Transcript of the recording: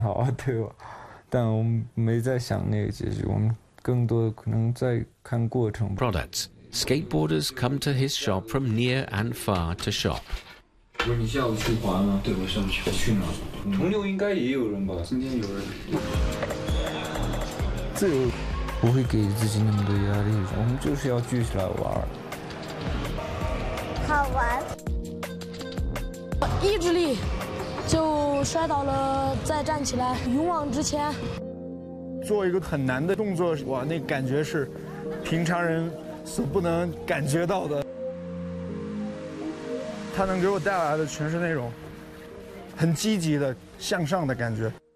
好啊，对吧？但我们没在想那个结局，我们更多的可能在看过程。 Products. Skateboarders come to his shop from near and far to shop. 不是你下午去滑吗？ 对，我下午去哪？同六应该也有人吧？ 今天有人。 自由不会给自己那么多压力，我们就是要聚起来玩。 好玩。 意志力，就摔倒了再站起来，勇往直前。 做一个很难的动作，哇，那感觉是平常人所不能感觉到的。它能给我带来的全是那种很积极的向上的感觉。